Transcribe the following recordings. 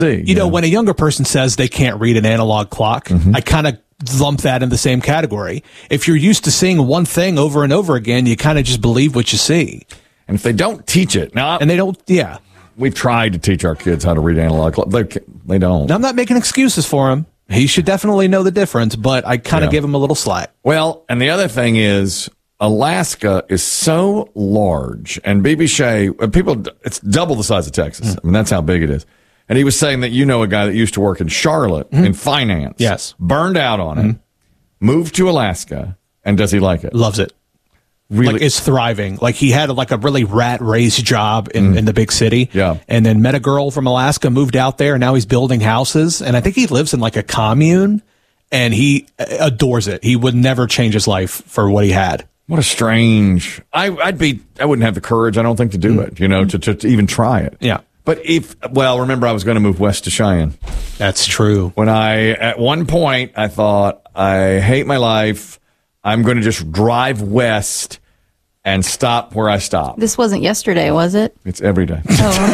You know, when a younger person says they can't read an analog clock, I kind of lump that in the same category. If you're used to seeing one thing over and over again, you kind of just believe what you see. And if they don't teach it, and they don't, we've tried to teach our kids how to read analog clock. They don't. Now, I'm not making excuses for him. He should definitely know the difference, but I kind of give him a little slack. Well, and the other thing is, Alaska is so large, and BB Shea, it's double the size of Texas. I mean, that's how big it is. And he was saying that a guy that used to work in Charlotte in finance. Yes. Burned out on it, moved to Alaska, and does he like it? Loves it. Really? Like, it's thriving. Like, he had a really rat-race job in the big city. Yeah. And then met a girl from Alaska, moved out there, and now he's building houses. And I think he lives in, a commune, and he adores it. He would never change his life for what he had. What a strange... I wouldn't have the courage, I don't think, to do it, to even try it. Yeah. But remember, I was going to move west to Cheyenne. That's true. At one point, I thought, I hate my life. I'm going to just drive west and stop where I stop. This wasn't yesterday, was it? It's every day.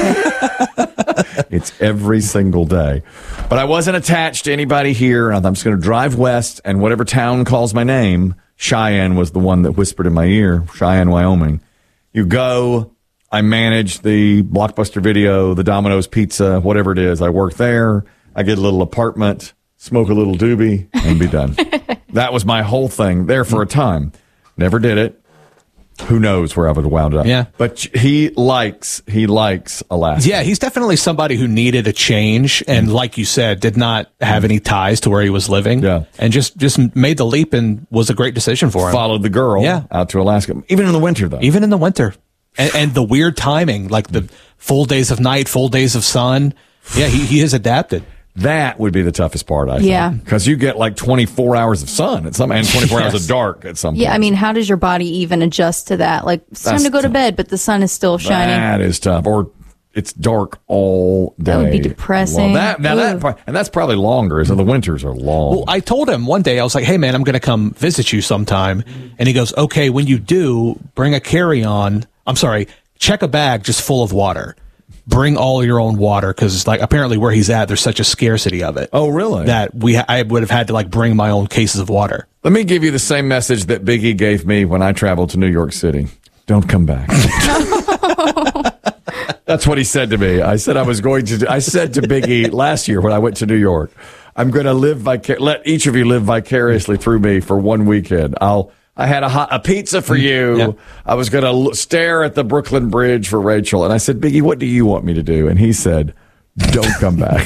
Oh, okay. It's every single day. But I wasn't attached to anybody here. I'm just going to drive west, and whatever town calls my name, Cheyenne was the one that whispered in my ear, Cheyenne, Wyoming. You go... I manage the Blockbuster Video, the Domino's Pizza, whatever it is. I work there. I get a little apartment, smoke a little doobie, and be done. That was my whole thing there for a time. Never did it. Who knows where I would have wound up. Yeah. But he likes Alaska. Yeah, he's definitely somebody who needed a change and, like you said, did not have any ties to where he was living. Yeah. And just made the leap and was a great decision for him. Followed the girl out to Alaska. Even in the winter, though. Even in the winter. And the weird timing, like the full days of night, full days of sun. Yeah, he has adapted. That would be the toughest part, I think. Yeah. Because you get 24 hours of sun at some, and 24 hours of dark at some point. Yeah, I mean, how does your body even adjust to that? It's time to go to bed, but the sun is still shining. That is tough. Or it's dark all day. That would be depressing. And that's probably longer, the winters are long. Well, I told him one day, I was like, hey, man, I'm going to come visit you sometime. And he goes, okay, when you do, bring a carry-on. Check a bag just full of water. Bring all your own water, because apparently where he's at, there's such a scarcity of it. Oh, really? That I would have had to bring my own cases of water. Let me give you the same message that Big E gave me when I traveled to New York City. Don't come back. That's what he said to me. I said I said to Big E last year when I went to New York, I'm going to let each of you live vicariously through me for one weekend. I had a pizza for you. Yeah. I was going to stare at the Brooklyn Bridge for Rachel. And I said, Biggie, what do you want me to do? And he said, don't come back.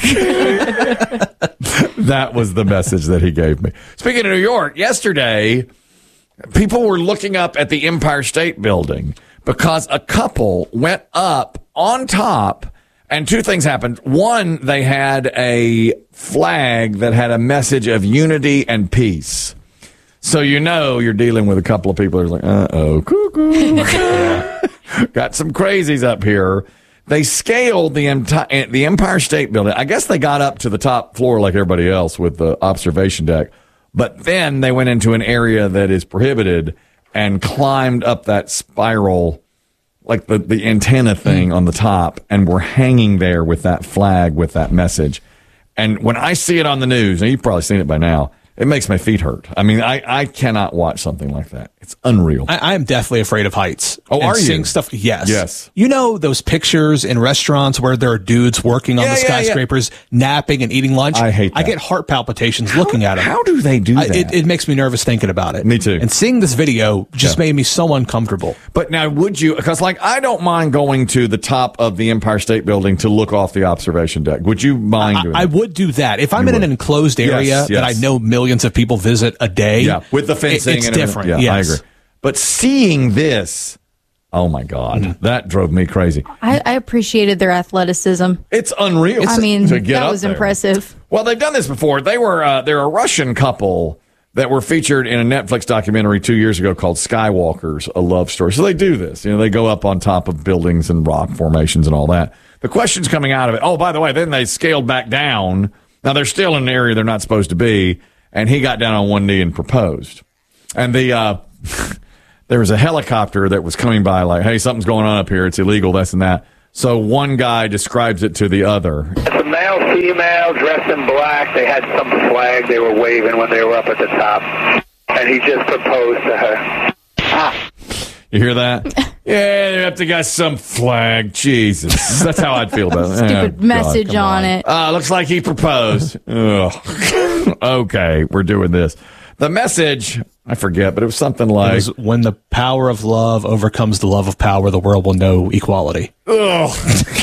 That was the message that he gave me. Speaking of New York, yesterday, people were looking up at the Empire State Building because a couple went up on top and two things happened. One, they had a flag that had a message of unity and peace. So you're dealing with a couple of people who are like, uh-oh, cuckoo. Got some crazies up here. They scaled the Empire State Building. I guess they got up to the top floor like everybody else with the observation deck. But then they went into an area that is prohibited and climbed up that spiral, like the antenna thing on the top, and were hanging there with that flag, with that message. And when I see it on the news, and you've probably seen it by now, it makes my feet hurt. I mean, I cannot watch something like that. It's unreal. I am definitely afraid of heights. Oh, are you? Seeing stuff? Yes. Yes. You know those pictures in restaurants where there are dudes working on the skyscrapers, napping and eating lunch? I hate that. I get heart palpitations looking at them. How do they do that? It makes me nervous thinking about it. Me too. And seeing this video just made me so uncomfortable. But now, would you, because I don't mind going to the top of the Empire State Building to look off the observation deck. Would you mind doing that? I would do that. If I'm in an enclosed area that I know millions of people visit a day. Yeah, with the fencing. It's and different. Yeah, yes. I agree. But seeing this, oh my God, that drove me crazy. I appreciated their athleticism. It's unreal. That was impressive. Well, they've done this before. They're a Russian couple that were featured in a Netflix documentary 2 years ago called Skywalkers, a love story. So they do this. They go up on top of buildings and rock formations and all that. The questions coming out of it, oh, by the way, then they scaled back down. Now, they're still in an area they're not supposed to be, and he got down on one knee and proposed. And there was a helicopter that was coming by like, hey, something's going on up here. It's illegal, this and that. So one guy describes it to the other. It's a male, female, dressed in black. They had some flag they were waving when they were up at the top. And he just proposed to her. You hear that? Yeah, they have to got some flag. Jesus. That's how I'd feel about it. Stupid message on it. Looks like he proposed. Ugh. Okay, we're doing this. The message, I forget, but it was something like... It was, when the power of love overcomes the love of power, the world will know equality. Ugh.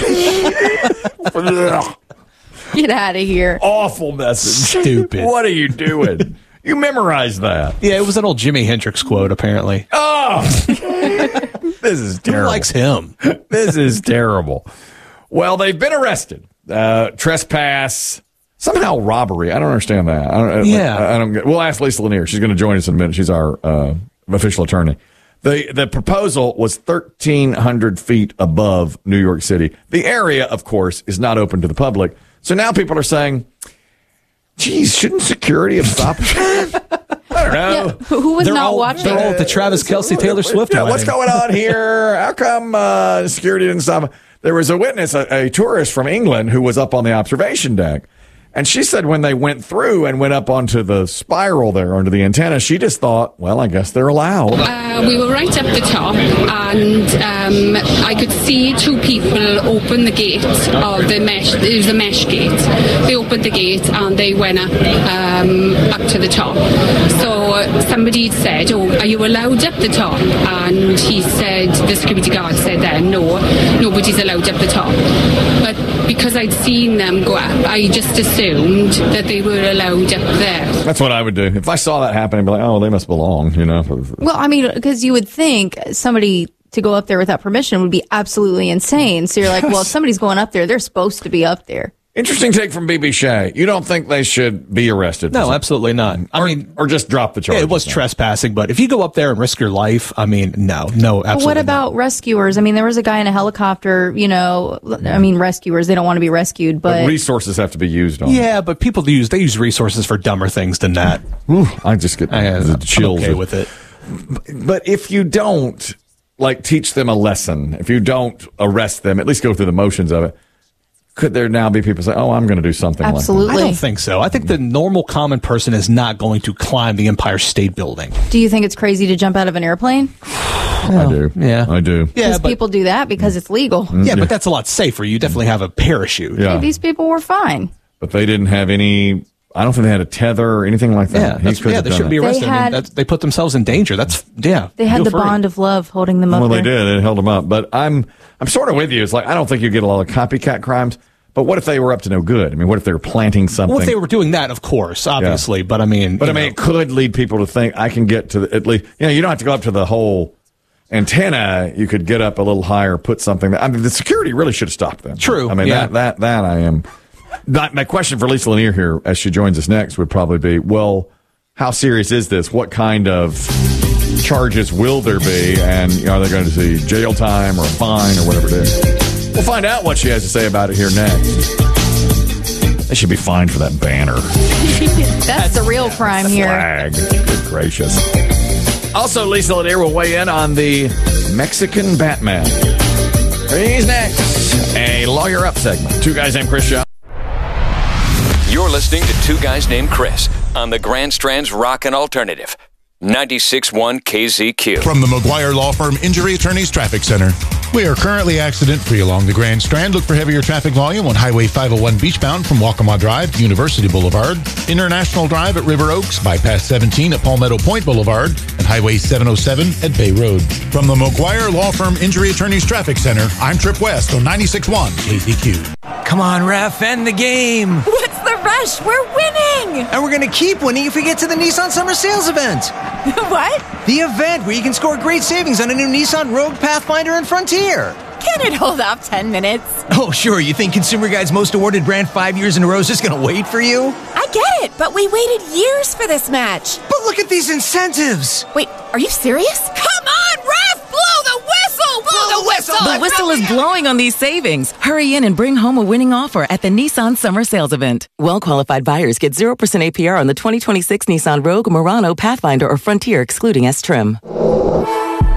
Get out of here. Awful message. Stupid. What are you doing? You memorized that. Yeah, it was an old Jimi Hendrix quote, apparently. Oh! This is terrible. Who likes him? This is terrible. Well, they've been arrested. Trespass, somehow robbery. I don't understand that. I don't get. We'll ask Lisa Lanier. She's going to join us in a minute. She's our official attorney. The proposal was 1,300 feet above New York City. The area, of course, is not open to the public. So now people are saying, geez, shouldn't security have stopped that? I don't know. Yeah, who was not watching? They're all at the Travis Kelce Taylor Swift wedding. What's going on here? How come security didn't stop? There was a witness, a tourist from England, who was up on the observation deck. And she said when they went through and went up onto the spiral there, onto the antenna, she just thought, well, I guess they're allowed. We were right up the top, and I could see two people open the gate of the mesh. It was a mesh gate. They opened the gate and they went up to the top. So somebody said, "Oh, are you allowed up the top?" And he said, the security guard said, "Then no, nobody's allowed up the top." But because I'd seen them go up, I just assumed that they were allowed up there. That's what I would do. If I saw that happen, I'd be like, oh, they must belong, you know. Well, I mean, because you would think somebody to go up there without permission would be absolutely insane. So you're like, well, if somebody's going up there, they're supposed to be up there. Interesting take from BB Shea. You don't think they should be arrested? No, absolutely not. Or just drop the charge. Yeah, it was trespassing, but if you go up there and risk your life, I mean, no, absolutely. But what about rescuers? I mean, there was a guy in a helicopter, rescuers, they don't want to be rescued, but resources have to be used on. Yeah, but people use resources for dumber things than that. I just get the chills. I'm okay with it. But if you don't teach them a lesson, if you don't arrest them, at least go through the motions of it, could there now be people say, oh, I'm going to do something Absolutely. like that? I don't think so. I think the normal common person is not going to climb the Empire State Building. Do you think it's crazy to jump out of an airplane? I do. Yeah. I do. Because people do that because it's legal. Yeah, but that's a lot safer. You definitely have a parachute. Yeah. Hey, these people were fine. But they didn't have any... I don't think they had a tether or anything like that. They shouldn't be arrested. They put themselves in danger. They had the bond of love holding them up. Well, they did. It held them up. But I'm sort of with you. It's like, I don't think you get a lot of copycat crimes. But what if they were up to no good? I mean, what if they were planting something? Well, if they were doing that, of course, obviously. Yeah. But I mean, it could lead people to think I can get to at least. You don't have to go up to the whole antenna. You could get up a little higher, put something. I mean, the security really should have stopped them. True. I mean, that I am. My question for Lisa Lanier here, as she joins us next, would probably be, well, how serious is this? What kind of charges will there be? And are they going to see jail time or a fine or whatever it is? We'll find out what she has to say about it here next. They should be fined for that banner. That's the real crime here. Flag. Good gracious. Also, Lisa Lanier will weigh in on the Mexican Batman. He's next. A Lawyer Up segment. Two Guys Named Chris Show. You're listening to Two Guys Named Chris on the Grand Strand's Rockin' Alternative. 96.1 KZQ. From the McGuire Law Firm Injury Attorneys Traffic Center. We are currently accident-free along the Grand Strand. Look for heavier traffic volume on Highway 501 beachbound from Waccamaw Drive to University Boulevard, International Drive at River Oaks, Bypass 17 at Palmetto Point Boulevard, and Highway 707 at Bay Road. From the McGuire Law Firm Injury Attorneys Traffic Center, I'm Trip West on 96.1 KZQ. Come on, ref, end the game. What's the rush? We're winning. And we're going to keep winning if we get to the Nissan Summer Sales event. What? The event where you can score great savings on a new Nissan Rogue, Pathfinder, and Frontier. Can it hold up 10 minutes? Oh, sure. You think Consumer Guide's most awarded brand 5 years in a row is just going to wait for you? I get it, but we waited years for this match. But look at these incentives. Wait, are you serious? Come on, ref! Blow the whistle! Blow the whistle! The whistle is blowing on these savings. Hurry in and bring home a winning offer at the Nissan Summer Sales Event. Well-qualified buyers get 0% APR on the 2026 Nissan Rogue, Murano, Pathfinder, or Frontier, excluding S-Trim.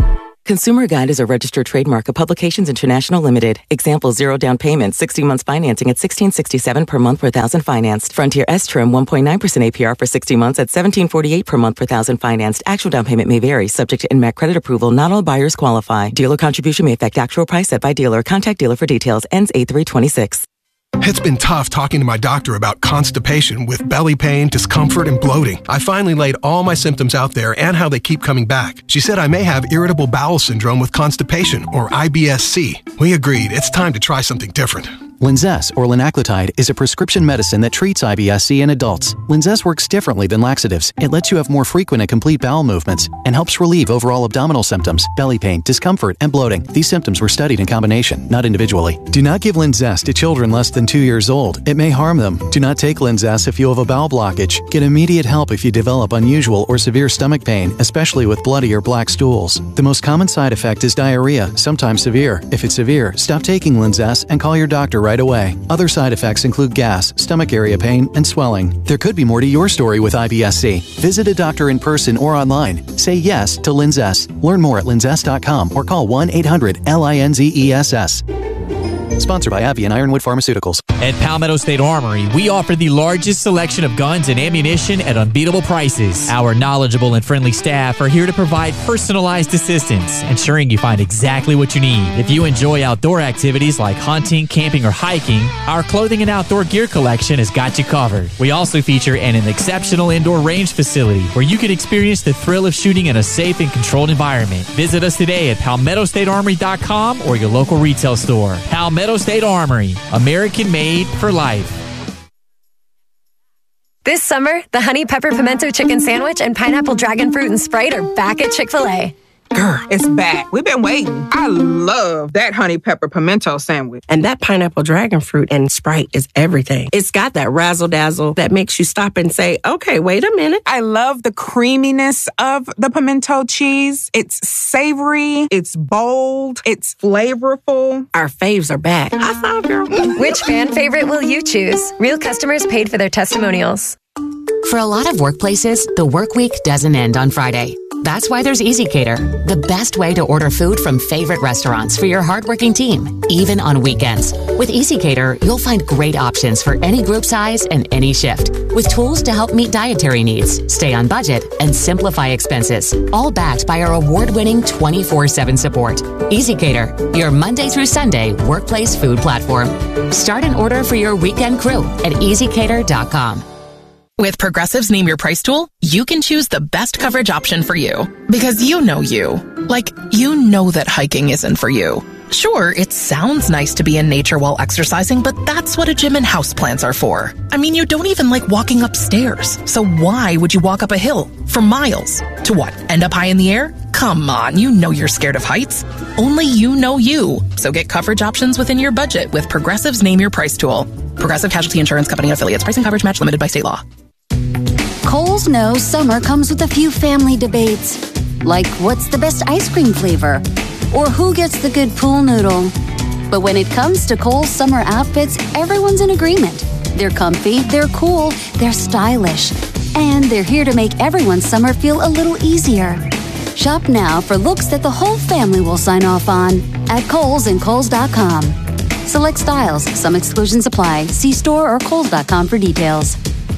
Consumer Guide is a registered trademark of Publications International Limited. Example, 0 down payment, 60 months financing at $1,667 per month per thousand financed. Frontier S-Trim 1.9% APR for 60 months at $1,748 per month per thousand financed. Actual down payment may vary, subject to INMAC credit approval. Not all buyers qualify. Dealer contribution may affect actual price set by dealer. Contact dealer for details. Ends 8/3/26. It's been tough talking to my doctor about constipation with belly pain, discomfort, and bloating. I finally laid all my symptoms out there and how they keep coming back. She said I may have irritable bowel syndrome with constipation, or IBS-C. We agreed it's time to try something different. Linzess, or linaclotide, is a prescription medicine that treats IBS-C in adults. Linzess works differently than laxatives. It lets you have more frequent and complete bowel movements and helps relieve overall abdominal symptoms, belly pain, discomfort, and bloating. These symptoms were studied in combination, not individually. Do not give Linzess to children less than 2 years old. It may harm them. Do not take Linzess if you have a bowel blockage. Get immediate help if you develop unusual or severe stomach pain, especially with bloody or black stools. The most common side effect is diarrhea, sometimes severe. If it's severe, stop taking Linzess and call your doctor right away. Other side effects include gas, stomach area pain, and swelling. There could be more to your story with IBS-C. Visit a doctor in person or online. Say yes to Linzess. Learn more at linzess.com or call 1-800-LINZESS. Sponsored by AbbVie and Ironwood Pharmaceuticals. At Palmetto State Armory, we offer the largest selection of guns and ammunition at unbeatable prices. Our knowledgeable and friendly staff are here to provide personalized assistance, ensuring you find exactly what you need. If you enjoy outdoor activities like hunting, camping, or hiking, our clothing and outdoor gear collection has got you covered. We also feature an exceptional indoor range facility where you can experience the thrill of shooting in a safe and controlled environment. Visit us today at PalmettoStateArmory.com or your local retail store. Palmetto State Armory, American made for life. This summer, the Honey Pepper Pimento Chicken Sandwich and Pineapple Dragon Fruit and Sprite are back at Chick-fil-A. Girl, it's back. We've been waiting. I love that honey pepper pimento sandwich. And that pineapple dragon fruit and Sprite is everything. It's got that razzle-dazzle that makes you stop and say, okay, wait a minute. I love the creaminess of the pimento cheese. It's savory. It's bold. It's flavorful. Our faves are back. High five, girl. Which fan favorite will you choose? Real customers paid for their testimonials. For a lot of workplaces, the work week doesn't end on Friday. That's why there's EasyCater, the best way to order food from favorite restaurants for your hardworking team, even on weekends. With EasyCater, you'll find great options for any group size and any shift, with tools to help meet dietary needs, stay on budget, and simplify expenses, all backed by our award-winning 24/7 support. EasyCater, your Monday through Sunday workplace food platform. Start an order for your weekend crew at EasyCater.com. With Progressive's Name Your Price tool, you can choose the best coverage option for you. Because you know you. Like, you know that hiking isn't for you. Sure, it sounds nice to be in nature while exercising, but that's what a gym and houseplants are for. I mean, you don't even like walking upstairs. So why would you walk up a hill for miles? To what, end up high in the air? Come on, you know you're scared of heights. Only you know you. So get coverage options within your budget with Progressive's Name Your Price tool. Progressive Casualty Insurance Company and Affiliates. Pricing coverage match limited by state law. Kohl's knows summer comes with a few family debates, like what's the best ice cream flavor, or who gets the good pool noodle. But when it comes to Kohl's summer outfits, everyone's in agreement. They're comfy, they're cool, they're stylish, and they're here to make everyone's summer feel a little easier. Shop now for looks that the whole family will sign off on at Kohl's and Kohls.com. Select styles, some exclusions apply. See store or Kohls.com for details.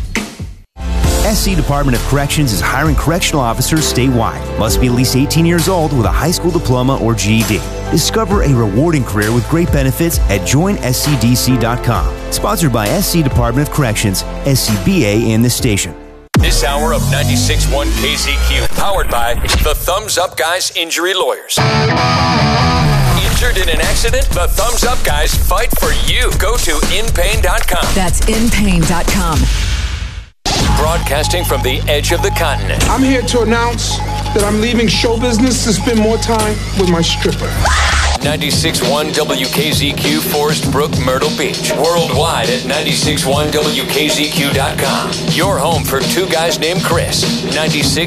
SC Department of Corrections is hiring correctional officers statewide. Must be at least 18 years old with a high school diploma or GED. Discover a rewarding career with great benefits at joinscdc.com. Sponsored by SC Department of Corrections, SCBA, and the station. This hour of 96.1 KZQ, powered by the Thumbs Up Guys Injury Lawyers. Injured in an accident? The Thumbs Up Guys fight for you. Go to inpain.com. That's inpain.com. Broadcasting from the edge of the continent. I'm here to announce that I'm leaving show business to spend more time with my stripper. 96.1 WKZQ, Forest Brook, Myrtle Beach. Worldwide at 96.1WKZQ.com. Your home for two guys named Chris. 96.